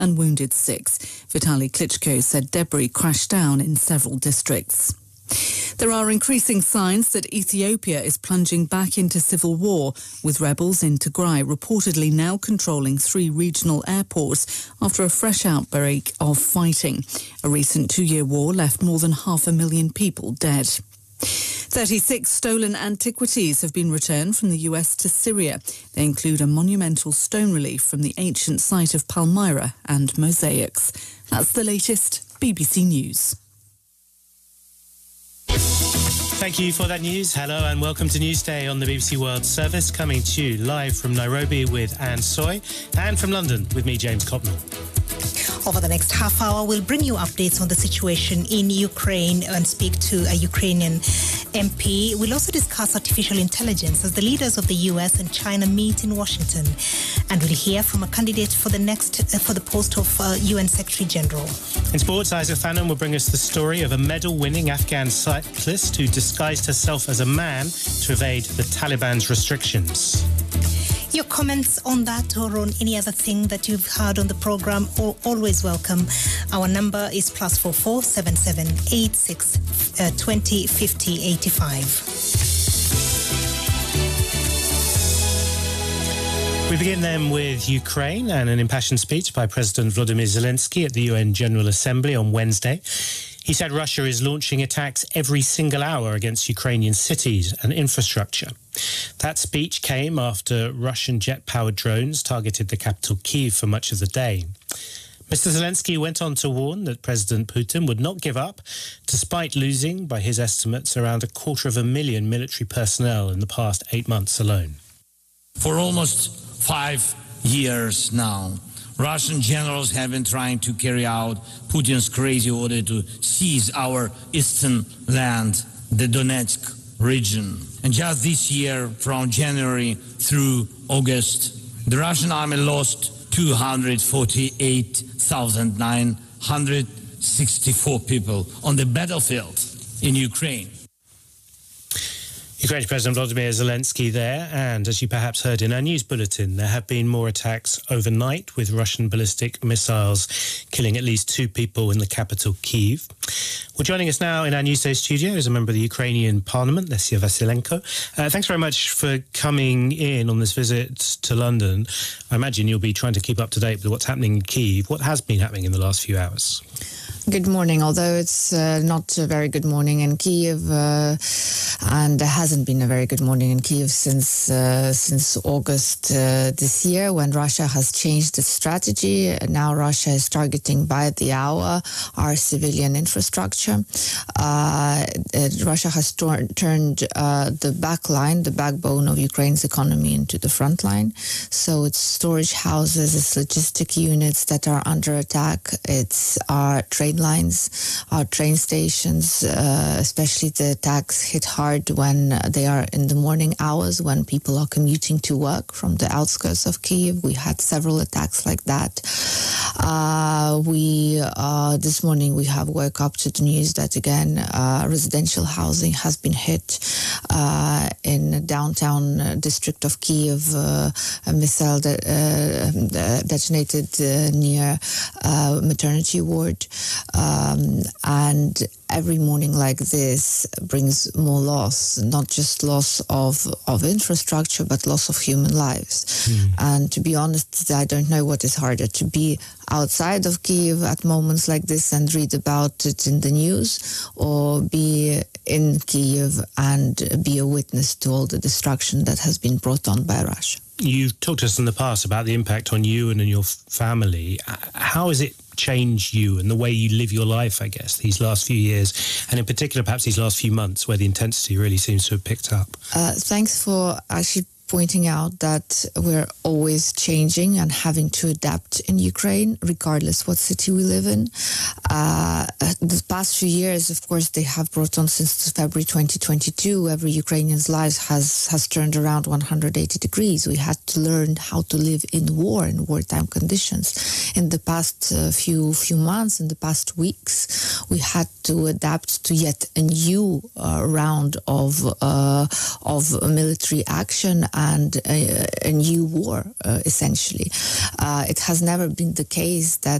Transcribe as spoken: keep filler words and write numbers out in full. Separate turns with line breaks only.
and wounded six. Vitaly Klitschko said debris crashed down in several districts. There are increasing signs that Ethiopia is plunging back into civil war, with rebels in Tigray reportedly now controlling three regional airports after a fresh outbreak of fighting. A recent two-year war left more than half a million people dead. thirty-six stolen antiquities have been returned from the U S to Syria. They include a monumental stone relief from the ancient site of Palmyra and mosaics. That's the latest B B C News.
Thank you for that news. Hello and welcome to Newsday on the B B C World Service, coming to you live from Nairobi with Anne Soy and from London with me, James Copnell.
Over the next half hour, we'll bring you updates on the situation in Ukraine and speak to a Ukrainian M P. We'll also discuss artificial intelligence as the leaders of the U S and China meet in Washington. And we'll hear from a candidate for the next uh, for the post of uh, U N Secretary General.
In sports, Isaac Fannin will bring us the story of a medal-winning Afghan cyclist who disguised herself as a man to evade the Taliban's restrictions.
Your comments on that or on any other thing that you've heard on the programme are always welcome. Our number is plus four four seven seven eight six uh, twenty fifty eighty five.
We begin then with Ukraine and an impassioned speech by President Volodymyr Zelensky at the U N General Assembly on Wednesday. He said Russia is launching attacks every single hour against Ukrainian cities and infrastructure. That speech came after Russian jet-powered drones targeted the capital Kyiv for much of the day. Mister Zelensky went on to warn that President Putin would not give up, despite losing, by his estimates, around a quarter of a million military personnel in the past eight months alone.
For almost five years now, Russian generals have been trying to carry out Putin's crazy order to seize our eastern land, the Donetsk region. And just this year, from January through August, the Russian army lost two hundred forty-eight thousand nine hundred sixty-four people on the battlefield in Ukraine.
Ukraine's President Volodymyr Zelensky there, and as you perhaps heard in our news bulletin, there have been more attacks overnight with Russian ballistic missiles killing at least two people in the capital, Kyiv. Well, joining us now in our Newsday studio is a member of the Ukrainian Parliament, Lesia Vasilenko. Uh, thanks very much for coming in on this visit to London. I imagine you'll be trying to keep up to date with what's happening in Kyiv. What has been happening in the last few hours?
Good morning, although it's uh, not a very good morning in Kyiv, uh, and there hasn't been a very good morning in Kyiv since uh, since August uh, this year, when Russia has changed its strategy. Now Russia is targeting by the hour our civilian infrastructure. Uh, uh, Russia has tor- turned uh, the back line, the backbone of Ukraine's economy, into the front line. So it's storage houses, it's logistic units that are under attack, it's our trade lines, our train stations, uh, especially the attacks hit hard when they are in the morning hours, when people are commuting to work from the outskirts of Kyiv. We had several attacks like that. Uh, we uh, this morning we have woke up to the news that again uh, residential housing has been hit uh, in the downtown uh, district of Kyiv. Uh, a missile that, uh, detonated uh, near uh, maternity ward. Um, and every morning like this brings more loss, not just loss of, of infrastructure, but loss of human lives. Mm. And to be honest, I don't know what is harder, to be outside of Kyiv at moments like this and read about it in the news, or be in Kyiv and be a witness to all the destruction that has been brought on by Russia.
You've talked to us in the past about the impact on you and on your family. How has it changed you and the way you live your life, I guess, these last few years, and in particular perhaps these last few months where the intensity really seems to have picked up?
Uh, thanks for actually pointing out that we're always changing and having to adapt in Ukraine, regardless what city we live in. Uh, the past few years, of course, they have brought on since February twenty twenty-two, every Ukrainian's life has, has turned around one hundred eighty degrees. We had to learn how to live in war, in wartime conditions. In the past uh, few few months, in the past weeks, we had to adapt to yet a new uh, round of uh, of military action and a, a new war, uh, essentially. Uh, it has never been the case that